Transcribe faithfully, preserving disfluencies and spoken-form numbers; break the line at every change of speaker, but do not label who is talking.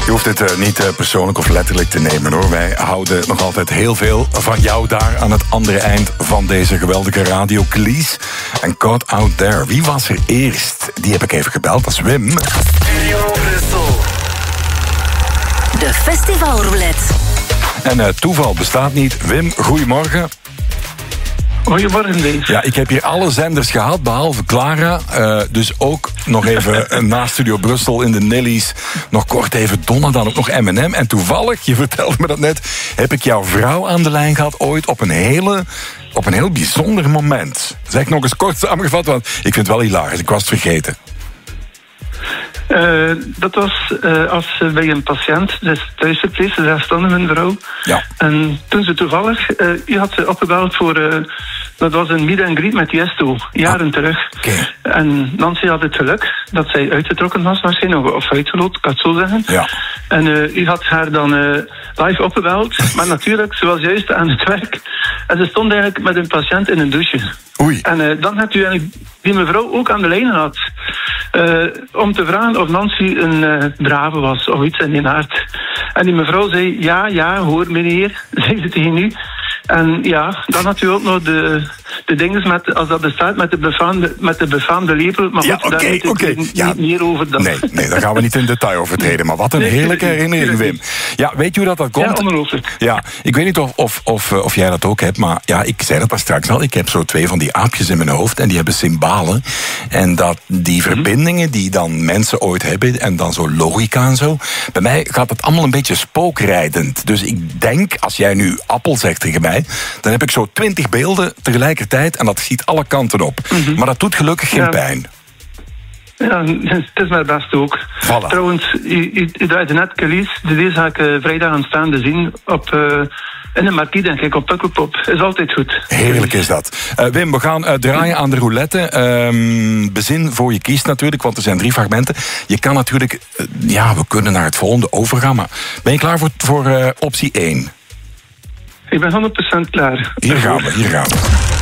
Je hoeft het uh, niet uh, persoonlijk of letterlijk te nemen, hoor. Wij houden nog altijd heel veel van jou daar aan het andere eind van deze geweldige radio. Cleese en Caught Out There. Wie was er eerst? Die heb ik even gebeld, dat is Wim.
Studio Brussel.
De Festivalroulette.
En uh, toeval bestaat niet. Wim, goedemorgen.
Goedemorgen, Dave.
Ja, ik heb hier alle zenders gehad, behalve Clara. Uh, dus ook nog even na Studio Brussel in de Nillies. Nog kort even Donna, dan ook nog M en M. En toevallig, je vertelde me dat net, heb ik jouw vrouw aan de lijn gehad ooit op een hele... op een heel bijzonder moment. Zeg nog eens kort samengevat, want ik vind het wel hilarisch. Ik was het vergeten.
Uh, dat was uh, als uh, bij een patiënt, dus thuisverpleegster, daar stond een vrouw.
Ja.
En toen ze toevallig, uh, u had ze opgebeld voor, uh, dat was een meet and greet met Tiesto, jaren ah, terug.
Okay.
En Nancy had het geluk dat zij uitgetrokken was waarschijnlijk, of uitgeloot, ik kan het zo zeggen.
Ja.
En uh, u had haar dan uh, live opgebeld, maar natuurlijk, ze was juist aan het werk. En ze stond eigenlijk met een patiënt in een douche.
Oei.
En uh, dan had u eigenlijk die mevrouw ook aan de lijn gehad. Uh, om te vragen of Nancy een uh, brave was of iets in die aard. En die mevrouw zei, ja, ja, hoor meneer, zei ze tegen u. En ja, dan had u ook nog de, de dingen met, als dat bestaat, met de befaamde, met de befaamde lepel. Maar
ja,
goed,
oké,
daar weet ik
okay.
niet
ja.
meer over dan.
Nee, nee, daar gaan we niet in detail over treden. Maar wat een heerlijke herinnering, Wim. Ja, weet je hoe dat, dat komt?
Ja, ongelooflijk.
Ja, ik weet niet of, of, of, of jij dat ook hebt, maar ja, ik zei dat daar straks al. Ik heb zo twee van die aapjes in mijn hoofd en die hebben cymbalen. En dat die verbindingen die dan mensen ooit hebben en dan zo logica en zo. Bij mij gaat het allemaal een beetje spookrijdend. Dus ik denk, als jij nu appel zegt tegen mij, dan heb ik zo twintig beelden tegelijkertijd en dat schiet alle kanten op. Mm-hmm. Maar dat doet gelukkig geen
ja.
pijn.
Ja, het is mijn best ook.
Voilà.
Trouwens, u, u, u draaide net Cleese. Deze ga ik uh, vrijdag aanstaande zien op... Uh, in de marquis, denk ik, op Pukkelpop. Is altijd goed.
Heerlijk is dat. Uh, Wim, we gaan uh, draaien aan de roulette. Um, bezin voor je kiest natuurlijk, want er zijn drie fragmenten. Je kan natuurlijk... Uh, ja, we kunnen naar het volgende overgaan, maar ben je klaar voor, voor uh, optie één?
Ik ben honderd procent klaar.
Hier gaan we, hier gaan we.